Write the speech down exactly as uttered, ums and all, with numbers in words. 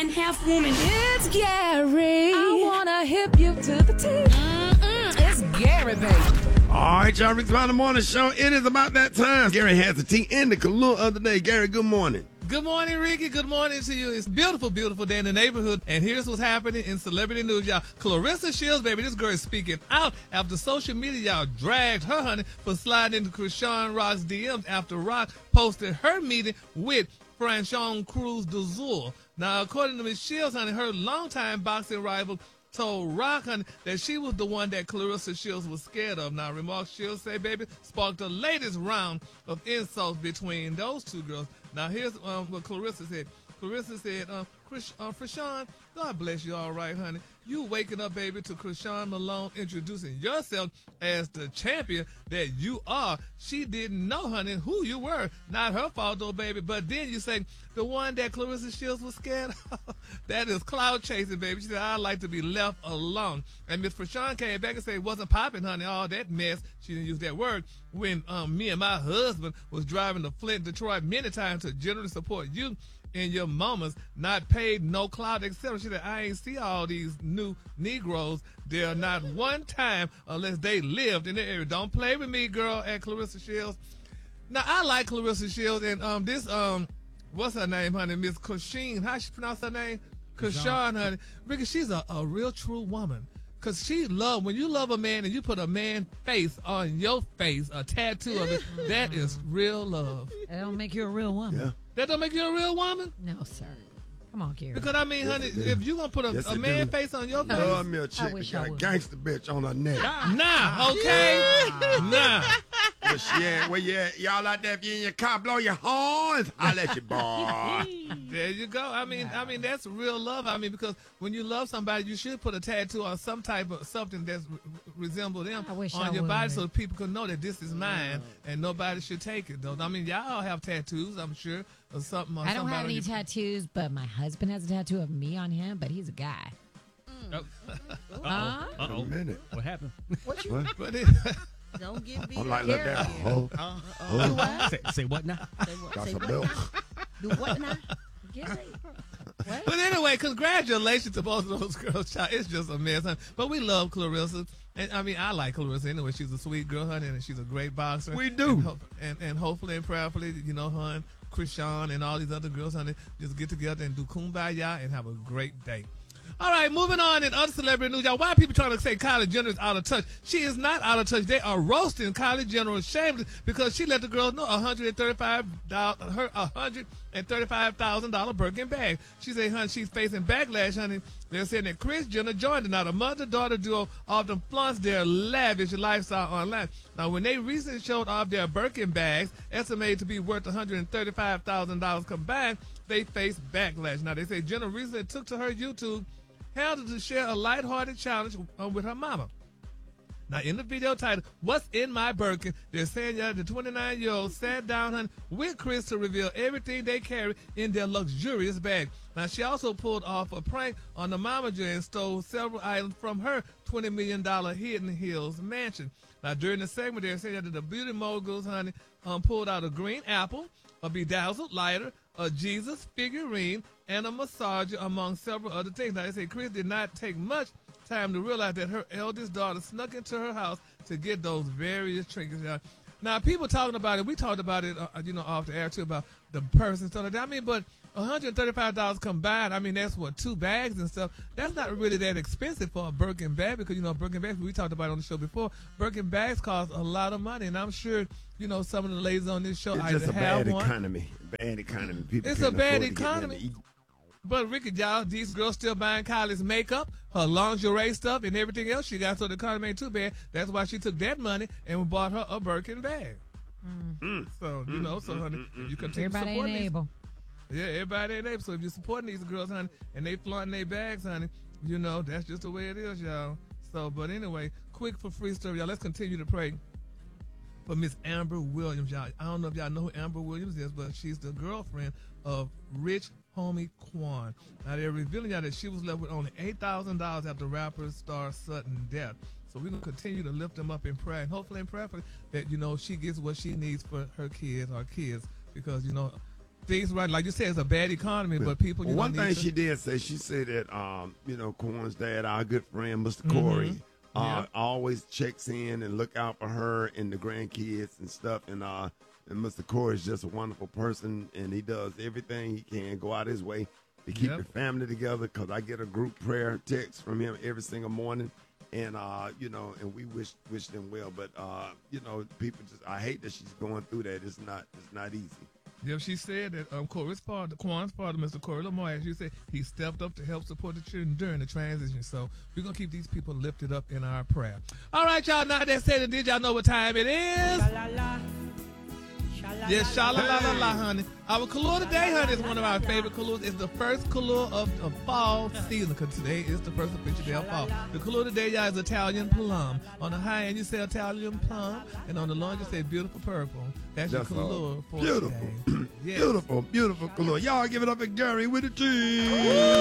man, half woman. It's Gary. I wanna hip you to the T. Mm-mm, it's Gary, baby. All right, y'all, Rick Smiley Morning Show. It is about that time. Gary has the tea in the Kalua of the day. Gary, good morning. Good morning, Ricky. Good morning to you. It's a beautiful, beautiful day in the neighborhood. And here's what's happening in celebrity news, y'all. Clarissa Shields, baby, this girl is speaking out after social media, y'all, dragged her, honey, for sliding into Krishan Rock's D Ms after Rock posted her meeting with Franchon Cruz de Zur. Now, according to Miz Shields, honey, her longtime boxing rival told Rock, honey, that she was the one that Clarissa Shields was scared of. Now, remarks Shields say, baby, sparked the latest round of insults between those two girls. Now, here's um, what Clarissa said. Clarissa said, um, Chris, uh, Krishan, God bless you all right, honey. You waking up, baby, to Krishan Malone introducing yourself as the champion that you are. She didn't know, honey, who you were. Not her fault, though, baby. But then you say, the one that Clarissa Shields was scared of, that is cloud chasing, baby. She said, I'd like to be left alone. And Miss Krishan came back and said, it wasn't popping, honey, all that mess. She didn't use that word. When um, me and my husband was driving to Flint, Detroit many times to generally support you in your mamas, not paid, no cloud, et cetera. She said, I ain't see all these new Negroes there not one time unless they lived in the area. Don't play with me, girl, at Clarissa Shields. Now, I like Clarissa Shields, and um, this, um, what's her name, honey, Miss Kusheen, how she pronounce her name? Krishan, honey. Ricky, she's a, a real true woman. Because she love, when you love a man and you put a man face on your face, a tattoo of it, that is real love. That don't make you a real woman. Yeah. That don't make you a real woman? No, sir. Come on, Gary. Because, I mean, Yes, honey, it do. if you going to put a, Yes, a it man do. face on your face, Love me a chick wish that got I a would. gangster bitch on her neck. nah, okay? Nah. Well, shit, where you at? Y'all out there, if you in your car, blow your horns. I'll let you, boy. There you go. I mean, I mean that's real love. I mean, because when you love somebody, you should put a tattoo or some type of something that's re- resemble them I wish on I your would. body, so people can know that this is mine and nobody should take it. Though I mean, y'all have tattoos, I'm sure, or something. Or I don't somebody have on any your- tattoos, but my husband has a tattoo of me on him, but he's a guy. Oh, Huh? Wait a minute. what happened? What you What? But it, don't get beat I'm like, up. look at Gary. oh, Do what? say, say what now? Say what? got Say some what milk. now? Do what now? Gary. What? but anyway, congratulations to both of those girls, child. It's just a mess, honey. But we love Clarissa. And I mean, I like Clarissa anyway. She's a sweet girl, honey, and she's a great boxer. We do. And, ho- and, and hopefully and prayerfully, you know, her and Krishan and all these other girls, honey, just get together and do kumbaya and have a great day. All right, moving on in other celebrity news. Y'all, why are people trying to say Kylie Jenner is out of touch? She is not out of touch. They are roasting Kylie Jenner shameless because she let the girls know one hundred thirty-five thousand dollars, her one hundred thirty-five thousand dollars Birkin bag. She said, honey, she's facing backlash, honey. They're saying that Kris Jenner joined her. Now, the mother-daughter duo often flaunts their lavish lifestyle online. Now, when they recently showed off their Birkin bags, estimated to be worth one hundred thirty-five thousand dollars combined, they faced backlash. Now, they say Jenner recently took to her YouTube handle to share a lighthearted challenge uh, with her mama. Now, in the video titled, What's in My Birkin, they're saying that the twenty-nine-year-old sat down honey, with Kris to reveal everything they carry in their luxurious bag. Now, she also pulled off a prank on the momager and stole several items from her twenty million dollars Hidden Hills mansion. Now, during the segment, they're saying that the beauty moguls, honey, um, pulled out a green apple, a bedazzled lighter, a Jesus figurine, and a massager, among several other things. Now, they say Kris did not take much time to realize that her eldest daughter snuck into her house to get those various trinkets. Now, now people talking about it, we talked about it, uh, you know, off the air, too, about the purse and stuff like that. I mean, but one hundred thirty-five dollars combined, I mean, that's what, two bags and stuff. That's not really that expensive for a Birkin bag because, you know, Birkin bags, we talked about it on the show before, Birkin bags cost a lot of money. And I'm sure, you know, some of the ladies on this show It's either just a have bad one. economy. Bad economy. People It's can't a bad afford to get nothing to economy. eat. But Ricky, y'all, these girls still buying Kylie's makeup, her lingerie stuff, and everything else she got, so the economy ain't too bad. That's why she took that money and bought her a Birkin bag. Mm. So, you know, so, honey, if you continue Everybody ain't supporting these, able. yeah, everybody ain't able. So if you're supporting these girls, honey, and they flaunting their bags, honey, you know, that's just the way it is, y'all. So, but anyway, quick for free story, y'all. Let's continue to pray for Miss Amber Williams, y'all. I don't know if y'all know who Amber Williams is, but she's the girlfriend of Rich Homie Quan. Now, they're revealing y'all that she was left with only eight thousand dollars after rapper star sudden death. So we're going to continue to lift them up in prayer, and hopefully in prayer for that, you know, she gets what she needs for her kids, our kids, because, you know, things right. Like you said, it's a bad economy, but people. You Well, know, one need thing to- she did say, she said that um, you know, Corn's dad, our good friend, Mister Corey, uh, Yeah. always checks in and look out for her and the grandkids and stuff. And uh, and Mister Corey is just a wonderful person, and he does everything he can, go out his way to keep Yep. the family together. Cause I get a group prayer text from him every single morning. And uh, you know, and we wish wish them well, but uh, you know, people just I hate that she's going through that. It's not it's not easy. Yeah, she said that um, Corey's father, Quan's father, Mister Corey Lamar, as you said, he stepped up to help support the children during the transition. So we're going to keep these people lifted up in our prayer. All right, y'all, now that said and did, y'all know what time it is? Yes, sha-la-la-la-la, honey. Our Kahlua today, honey, is one of our favorite Kahluas. It's the first Kahlua of the fall season, because today is the first official day of fall. The Kahlua today, y'all, is Italian plum. On the high end, you say Italian plum, and on the low end, you say beautiful purple. That's, That's your all. Kahlua for Beautiful. today. Yes. Beautiful, beautiful Kahlua. Y'all give it up for Gary with the cheese.